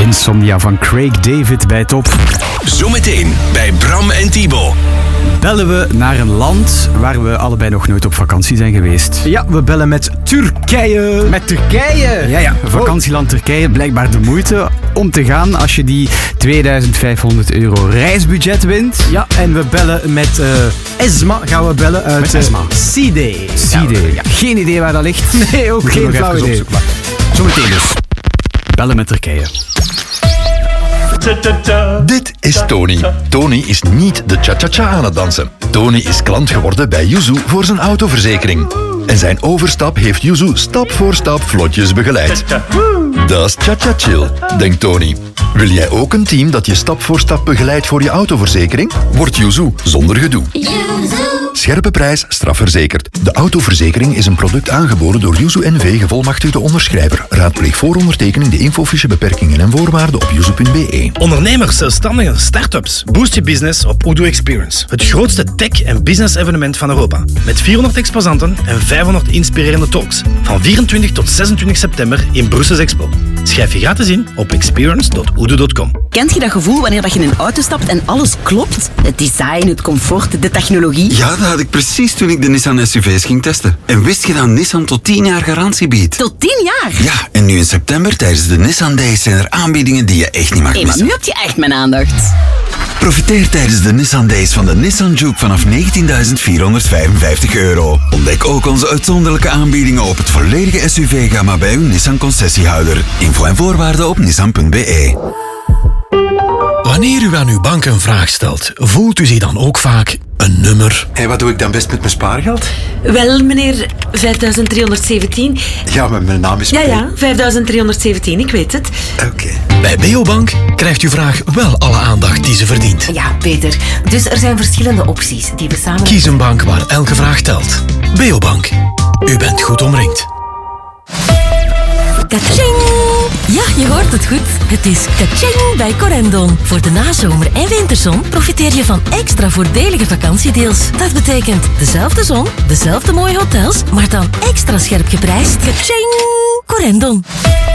Insomnia van Craig David bij Top. Zometeen bij Bram en Thibaut. Bellen we naar een land waar we allebei nog nooit op vakantie zijn geweest. Ja, we bellen met Turkije. Met Turkije? Ja. Vakantieland Turkije, blijkbaar de moeite om te gaan als je die €2500 reisbudget wint. Ja, en we bellen met Esma. Gaan we bellen uit Met Esma. Side. Ja. Geen idee waar dat ligt. Nee, ook We geen moeten nog flauw even idee. opzoeken. Zometeen dus. Bellen met Turkije. Dit is Tony. Tony is niet de cha-cha-cha aan het dansen. Tony is klant geworden bij Yuzu voor zijn autoverzekering. En zijn overstap heeft Yuzu stap voor stap vlotjes begeleid. Dat is cha-cha-chill, denkt Tony. Wil jij ook een team dat je stap voor stap begeleidt voor je autoverzekering? Word Yuzu zonder gedoe. Scherpe prijs, strafverzekerd. De autoverzekering is een product aangeboden door Yuzu NV gevolmachtigde onderschrijver. Raadpleeg voor ondertekening de infofiche beperkingen en voorwaarden op yuzu.be. Ondernemers, zelfstandigen, start-ups. Boost je business op Odoo Experience. Het grootste tech- en business-evenement van Europa. Met 400 exposanten en 500 inspirerende talks. Van 24 tot 26 september in Brussels Expo. Schrijf je gratis in op experience.odoo.com. Kent je dat gevoel wanneer dat je in een auto stapt en alles klopt? Het design, het comfort, de technologie. Ja, dat had ik precies toen ik de Nissan SUV's ging testen. En wist je dat Nissan tot 10 jaar garantie biedt? Tot 10 jaar? Ja, en nu in september tijdens de Nissan Days zijn er aanbiedingen die je echt niet mag Hé, maar missen. nu heb je echt mijn aandacht. Profiteer tijdens de Nissan Days van de Nissan Juke vanaf €19.455. Ontdek ook onze uitzonderlijke aanbiedingen op het volledige SUV-gamma bij uw Nissan concessiehouder. Info en voorwaarden op nissan.be. Wanneer u aan uw bank een vraag stelt, voelt u zich dan ook vaak een nummer? Hé, wat doe ik dan best met mijn spaargeld? Wel, meneer, 5317. Ja, maar mijn naam is... Ja, 5317, ik weet het. Oké. Bij Beobank krijgt uw vraag wel alle aandacht die ze verdient. Ja, Peter. Dus er zijn verschillende opties die we samen... Kies een bank waar elke vraag telt. Beobank. U bent goed omringd. Kaching! Ja, je hoort het goed. Het is kaching bij Corendon. Voor de nazomer en winterzon profiteer je van extra voordelige vakantiedeals. Dat betekent dezelfde zon, dezelfde mooie hotels, maar dan extra scherp geprijsd. Kaching! Corendon.